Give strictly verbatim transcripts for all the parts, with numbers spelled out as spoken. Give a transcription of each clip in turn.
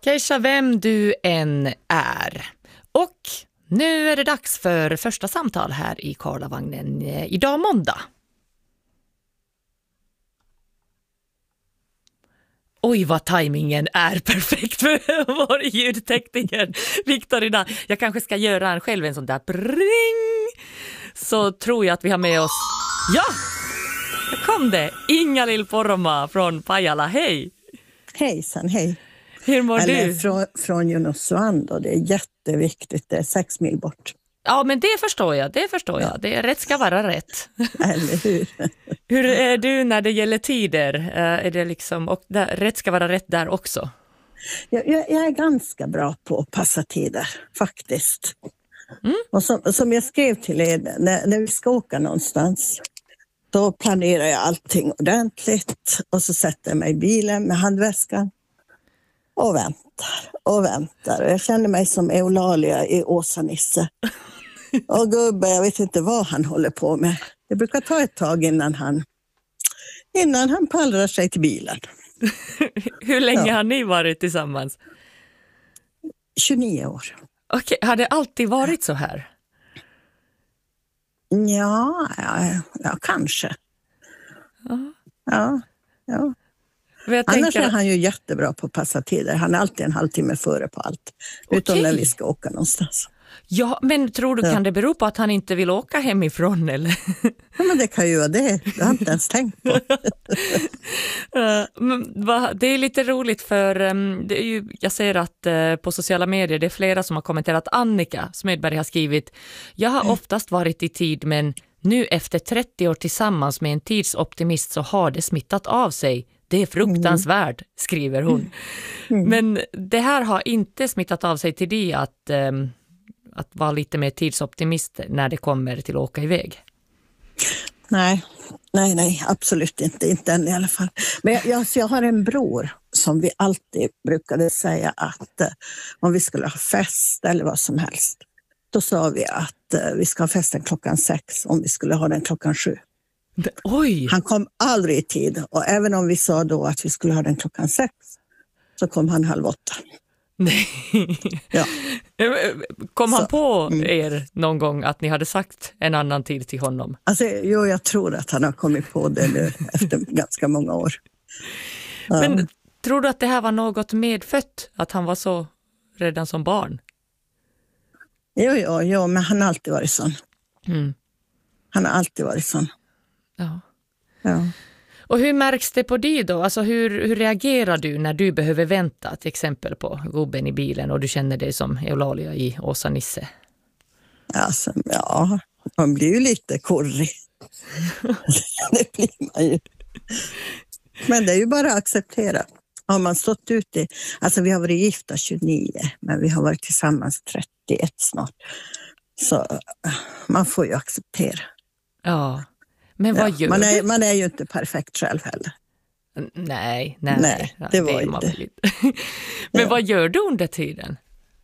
Keisha, vem du än är. Och nu är det dags för första samtal här i Karlavagnen. Idag måndag. Oj, vad tajmingen är perfekt för vår ljudtekniker Viktor idag. Jag kanske ska göra en själv en sån där pring. Så tror jag att vi har med oss... Ja, kom det. Inga-Lill Poromaa från Pajala. Hej. Hejsan, hej. Hur mår Eller du? Från, från Junosuando, det är jätteviktigt, det är sex mil bort. Ja, men det förstår jag, det förstår jag. Det är rätt ska vara rätt. Eller hur? Hur är du när det gäller tider? Är det liksom, och där, rätt ska vara rätt där också? Jag, jag, jag är ganska bra på att passa tider, faktiskt. Mm. Och som, som jag skrev till er, när, när vi ska åka någonstans, då planerar jag allting ordentligt. Och så sätter jag mig i bilen med handväskan och väntar och väntar. Jag känner mig som Eulalia i Åsa-Nisse. Och gubbe, jag vet inte vad han håller på med. Det brukar ta ett tag innan han, innan han pallrar sig till bilen. Hur länge Ja. har ni varit tillsammans? tjugonio år. Okej, har det alltid varit så här? Ja, ja, ja kanske. Ja. Ja, ja. Jag Annars tänker... är han ju jättebra på att passa tider. Han är alltid en halvtimme före på allt. Utom Okej. när vi ska åka någonstans. Ja, men tror du, Ja. kan det bero på att han inte vill åka hemifrån eller? Ja, men det kan ju vara det. Det har jag inte ens tänkt på. Uh, men va, det är lite roligt för um, det är ju, jag ser att uh, på sociala medier det är flera som har kommenterat. Annika Smedberg har skrivit: jag har oftast varit i tid, men nu efter trettio år tillsammans med en tidsoptimist så har det smittat av sig. Det är fruktansvärt, mm. skriver hon. Mm. Men det här har inte smittat av sig till det att, um, att vara lite mer tidsoptimist när det kommer till att åka iväg. Nej, nej, nej, absolut inte. Inte än i alla fall. Men jag, jag, jag har en bror som vi alltid brukade säga att eh, om vi skulle ha fest eller vad som helst, då sa vi att eh, vi ska ha festen klockan sex om vi skulle ha den klockan sju. Oj! Han kom aldrig i tid, och även om vi sa då att vi skulle ha den klockan sex så kom han halv åtta. Nej. Ja. Kom han Så, på mm. er någon gång att ni hade sagt en annan tid till honom? Alltså, jo, jag tror att han har kommit på det nu efter ganska många år. Ja. Men tror du att det här var något medfött? Att han var så redan som barn? Jo, jo, jo, men han har alltid varit sån. Mm. Han har alltid varit sån. Ja. Ja. Och hur märks det på dig då? Alltså hur, hur reagerar du när du behöver vänta till exempel på gubben i bilen och du känner dig som Eulalia i Åsa-Nisse? Alltså, ja, man blir ju lite korrig. Det blir man ju. Men det är ju bara att acceptera. Har man stått ute, alltså vi har varit gifta tjugonio, men vi har varit tillsammans trettioett snart. Så man får ju acceptera. Ja, men vad Ja, gör man, är, du? man är ju inte perfekt själv heller. Nej, nej, Nej, det var är man inte. väl inte. Men Ja. vad gör du under tiden?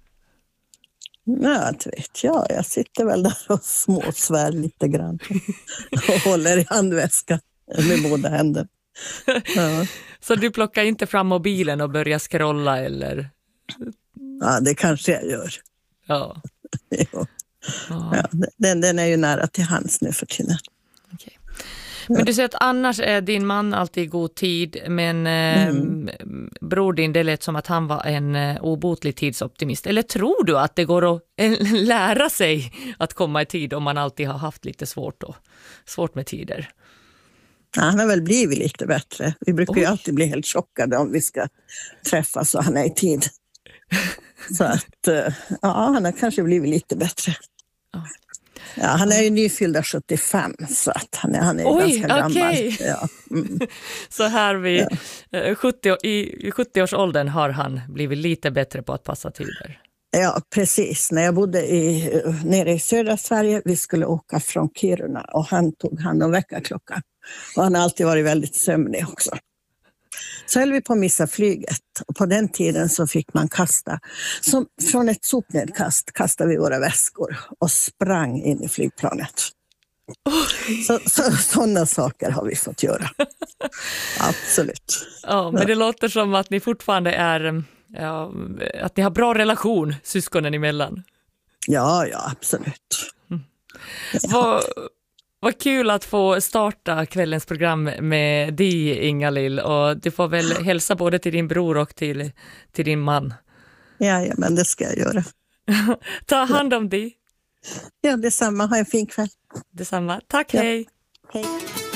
Ja, inte vet jag. Jag sitter väl där och småsvär lite grann. Och håller i handväskan med båda händerna. Ja. Så du plockar inte fram mobilen och börjar scrolla eller? Ja, det kanske jag gör. Ja. Jo. Ja. Ja, den, den är ju nära till hands nu för tiden. Okej. Men du säger att annars är din man alltid i god tid, men mm. eh, bror din, det lät som att han var en eh, obotlig tidsoptimist. Eller tror du att det går att eh, lära sig att komma i tid om man alltid har haft lite svårt, då? Svårt med tider? Ja, han har väl blivit lite bättre. Vi brukar Oj. ju alltid bli helt chockade om vi ska träffas och han är i tid. Så att, eh, ja, han har kanske blivit lite bättre. Ja. Ja, han är ju nyfyllda sjuttiofem, så att han är, han är Oj, ganska gammal. okej. Ja. Mm. Så här vid Ja. eh, sjuttio, i sjuttio-årsåldern har han blivit lite bättre på att passa tider. Ja, precis. När jag bodde i, nere i södra Sverige, vi skulle åka från Kiruna och han tog hand om väckarklockan. Och han har alltid varit väldigt sömnig också. Så höll vi på att missa flyget, och på den tiden så fick man kasta, som från ett sopnedkast kastade vi våra väskor och sprang in i flygplanet. Så, så, sådana saker har vi fått göra. Absolut. Ja, men det låter som att ni fortfarande är Ja, att ni har bra relation syskonen emellan. Ja, ja, absolut. Mm. Ja. Vad, vad kul att få starta kvällens program med dig, Inga-Lill, och du får väl hälsa både till din bror och till, till din man. Ja, ja, men det ska jag göra. Ta hand om dig. Ja, detsamma. Ha en fin kväll. Detsamma. Tack, Ja. hej. Hej.